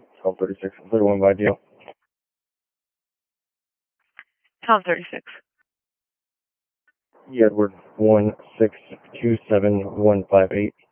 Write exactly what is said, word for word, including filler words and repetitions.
twelve thirty-six, thirty-one by deal. twelve thirty-six. E. Edward, one six two seven one five eight.